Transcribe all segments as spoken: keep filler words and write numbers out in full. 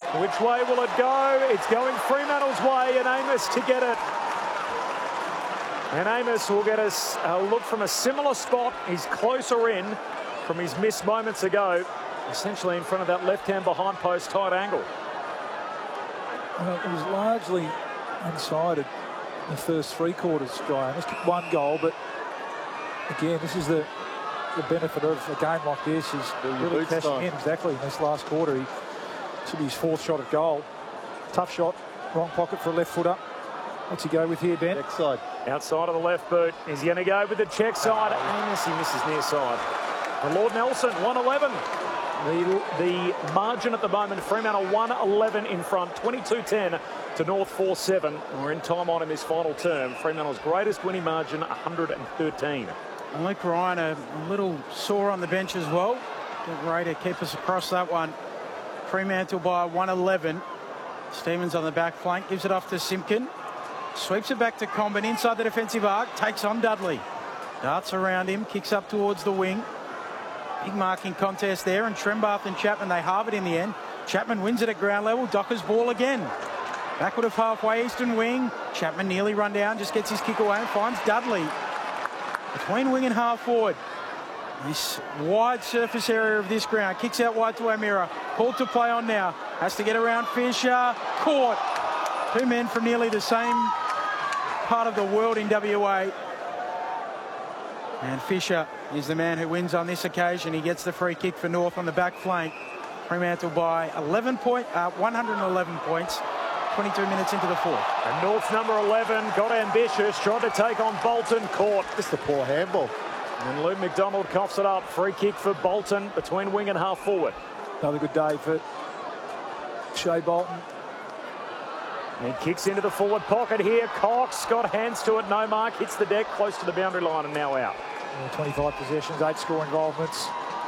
Which way will it go? It's going Fremantle's way, and Amos to get it. And Amos will get us a look from a similar spot. He's closer in from his missed moments ago, essentially in front of that left-hand behind post tight angle. Well, it was largely unsided in the first three quarters, Guy. Amos kicked one goal, but again, this is the the benefit of a game like this, is really cashing in exactly in this last quarter. He should be his fourth shot at goal. Tough shot, wrong pocket for a left footer. What's he go with here, Ben? Check side. Outside of the left boot. Is he going to go with the check side? Amos, he misses near side. And Lord Nelson, one eleven. The, the margin at the moment, Fremantle one eleven in front, twenty-two ten to North four seven. We're in time on in this final term. Fremantle's greatest winning margin, one hundred thirteen. And Luke Ryan, a little sore on the bench as well. Get ready to keep us across that one. Fremantle by one eleven. Stevens on the back flank, gives it off to Simpkin. Sweeps it back to Comben inside the defensive arc, takes on Dudley. Darts around him, kicks up towards the wing. Big marking contest there, and Trembath and Chapman, they halve it in the end. Chapman wins it at ground level. Docker's ball again. Backward of halfway, eastern wing. Chapman nearly run down, just gets his kick away and finds Dudley. Between wing and half forward. This wide surface area of this ground. Kicks out wide to O'Meara. Called to play on now. Has to get around Fisher. Caught. Two men from nearly the same part of the world in W A. And Fisher is the man who wins on this occasion. He gets the free kick for North on the back flank. Fremantle by eleven point, uh, one hundred eleven points, twenty-two minutes into the fourth. And North's number eleven got ambitious, tried to take on Bolton, caught. Just a poor handball. And Luke McDonald coughs it up. Free kick for Bolton between wing and half forward. Another good day for Shea Bolton. And kicks into the forward pocket here. Cox got hands to it. No mark. Hits the deck close to the boundary line and now out. Yeah, twenty-five possessions, eight score involvements.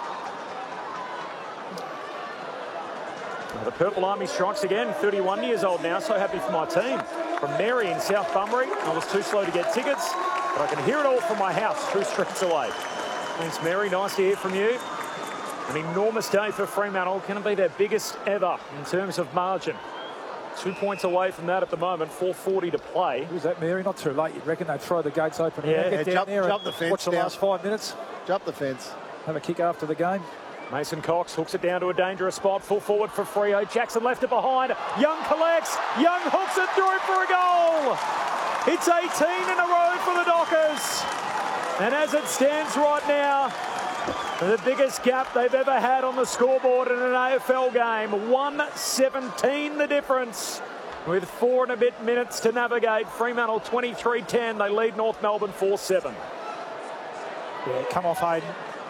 Well, the Purple Army strikes again. thirty-one years old now. So happy for my team. From Mary in South Bunbury. I was too slow to get tickets, but I can hear it all from my house two streets away. Thanks, Mary. Nice to hear from you. An enormous day for Fremantle. Can it be their biggest ever in terms of margin? Two points away from that at the moment. four forty to play. Who's that, Mary? Not too late. You'd reckon they'd throw the gates open. Yeah, and get yeah, down jump, there jump and the fence watch the now. last five minutes. Jump the fence. Have a kick after the game. Mason Cox hooks it down to a dangerous spot. Full forward for Freo. Jackson left it behind. Young collects. Young hooks it through for a goal. It's eighteen in a row for the Dockers. And as it stands right now, the biggest gap they've ever had on the scoreboard in an A F L game. one seventeen the difference. With four and a bit minutes to navigate. Fremantle twenty-three ten. They lead North Melbourne four seven. Yeah, come off, Hayden.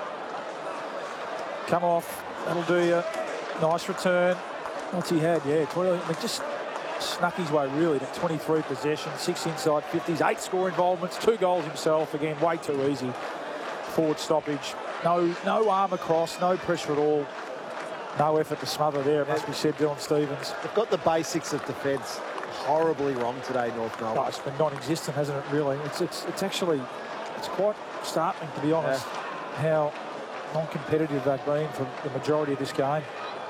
Come off. That'll do you. Nice return. What's he had? Yeah, twenty, I mean, just snuck his way really to twenty-three possessions, six inside fifties, eight score involvements, two goals himself. Again, way too easy. Forward stoppage. No, no arm across, no pressure at all. No effort to smother there, it must be said, Dylan Stevens. They've got the basics of defence horribly wrong today, North Melbourne. No, it's been non-existent, hasn't it, really? It's, it's, it's actually, it's quite startling, to be honest, yeah. how non-competitive they've been for the majority of this game.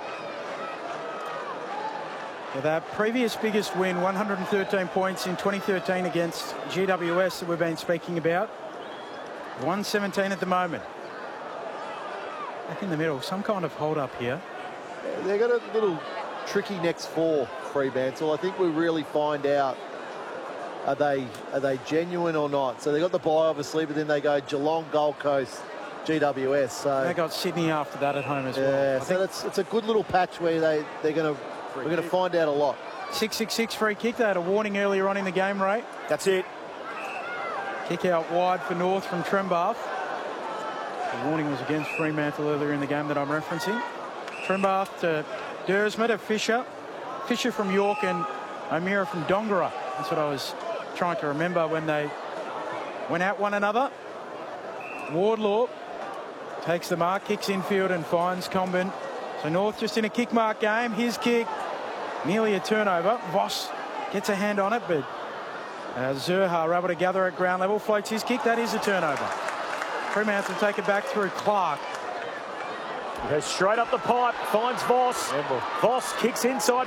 Yeah, their previous biggest win, one hundred thirteen points in twenty thirteen against G W S that we've been speaking about. one seventeen at the moment. Back in the middle, some kind of hold up here. They've got a little tricky next four, Fremantle. I think we really find out, are they are they genuine or not? So they got the bye obviously, but then they go Geelong, Gold Coast, G W S. So they got Sydney after that at home as yeah, well. Yeah, so that's it's a good little patch where they they're going to we're going to find out a lot. six six six free kick. They had a warning earlier on in the game, Ray. That's it. Kick out wide for North from Trembath. The warning was against Fremantle earlier in the game that I'm referencing. Trembath to Dersma to Fisher. Fisher from York and O'Meara from Dongara. That's what I was trying to remember when they went at one another. Wardlaw takes the mark, kicks infield and finds Comben. So North just in a kick mark game. His kick, nearly a turnover. Voss gets a hand on it, but uh, Zurha able to gather at ground level, floats his kick. That is a turnover. Fremantle take it back through Clark. He goes straight up the pipe, finds Voss. Voss kicks inside